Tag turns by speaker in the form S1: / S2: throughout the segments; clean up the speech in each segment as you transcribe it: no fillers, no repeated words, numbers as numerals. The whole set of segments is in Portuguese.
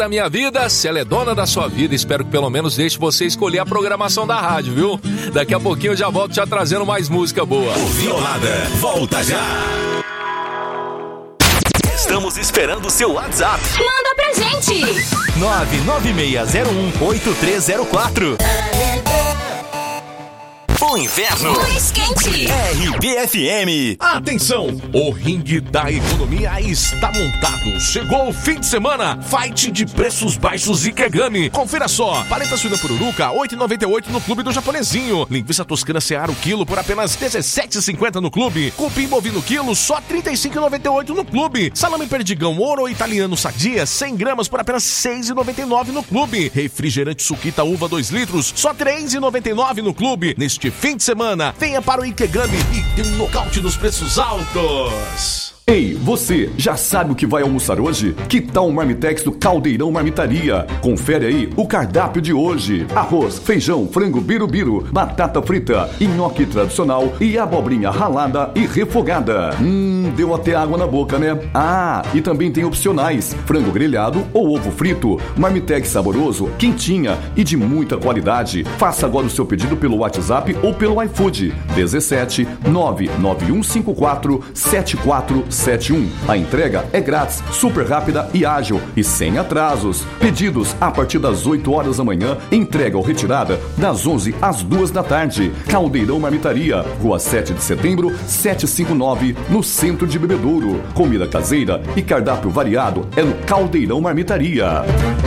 S1: da minha vida, se ela é dona da sua vida, espero que pelo menos deixe você escolher a programação da rádio, viu? Daqui a pouquinho eu já volto já trazendo mais música boa.
S2: O Violada volta já. Estamos esperando o seu WhatsApp.
S3: Manda pra gente.
S2: 996018304. O inverno
S3: Mais quente.
S2: RBFM.
S1: Atenção, o ringue da economia está montado. Chegou o fim de semana, fight de preços baixos Ikegami. Confira só, paleta suína pururuca, R$ 8,98 no Clube do Japonesinho. Linguiça toscana Seara o quilo por apenas R$ 17,50 no Clube. Cupim bovino quilo, só R$ 35,98 no Clube. Salame perdigão ouro italiano sadia, 100 gramas por apenas R$ 6,99 no Clube. Refrigerante suquita uva 2 litros, só R$ 3,99 no Clube. Neste fim de semana, venha para o Ikegami e tem um nocaute dos preços altos.
S4: Ei, você já sabe o que vai almoçar hoje? Que tal um marmitex do Caldeirão Marmitaria? Confere aí o cardápio de hoje: arroz, feijão, frango birubiru, batata frita, nhoque tradicional e abobrinha ralada e refogada. Deu até água na boca, né? Ah, e também tem opcionais: frango grelhado ou ovo frito. Marmitex saboroso, quentinha e de muita qualidade. Faça agora o seu pedido pelo WhatsApp ou pelo iFood. 17 99154 7471. A entrega é grátis, super rápida e ágil e sem atrasos. Pedidos a partir das 8 horas da manhã, entrega ou retirada das 11 às 2 da tarde. Caldeirão Marmitaria, Rua 7 de Setembro, 759, no centro de Bebedouro. Comida caseira e cardápio variado é no Caldeirão Marmitaria.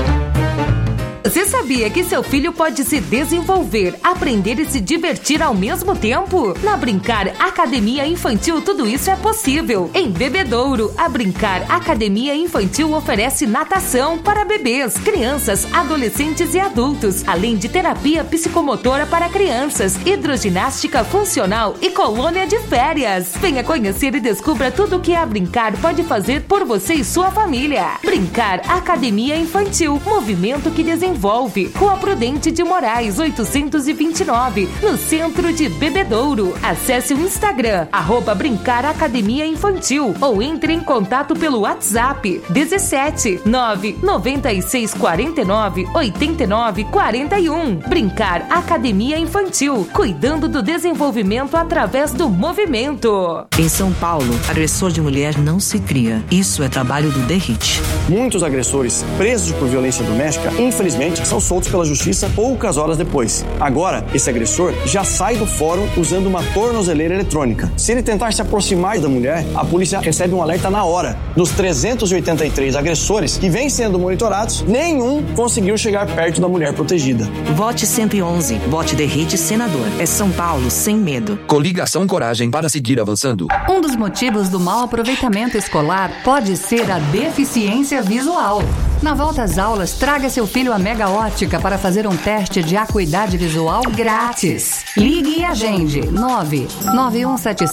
S5: Você sabia que seu filho pode se desenvolver, aprender e se divertir ao mesmo tempo? Na Brincar Academia Infantil, tudo isso é possível. Em Bebedouro, a Brincar Academia Infantil oferece natação para bebês, crianças, adolescentes e adultos, além de terapia psicomotora para crianças, hidroginástica funcional e colônia de férias. Venha conhecer e descubra tudo o que a Brincar pode fazer por você e sua família. Brincar Academia Infantil, movimento que desenvolve. Rua Prudente de Moraes, 829, no centro de Bebedouro. Acesse o Instagram, @Brincar Academia Infantil, ou entre em contato pelo WhatsApp 17 996 49 89 41. Brincar Academia Infantil, cuidando do desenvolvimento através do movimento.
S6: Em São Paulo, agressor de mulher não se cria. Isso é trabalho do DERIT.
S7: Muitos agressores presos por violência doméstica, infelizmente, são soltos pela justiça poucas horas depois. Agora, esse agressor já sai do fórum usando uma tornozeleira eletrônica. Se ele tentar se aproximar da mulher, a polícia recebe um alerta na hora. Dos 383 agressores que vêm sendo monitorados, nenhum conseguiu chegar perto da mulher protegida.
S6: Vote 111. Vote DERIT senador. É São Paulo sem medo.
S8: Coligação Coragem para seguir avançando.
S9: Um dos motivos do mau aproveitamento escolar pode ser a deficiência visual. Na volta às aulas, traga seu filho à Mega Ótica para fazer um teste de acuidade visual grátis. Ligue e agende 99177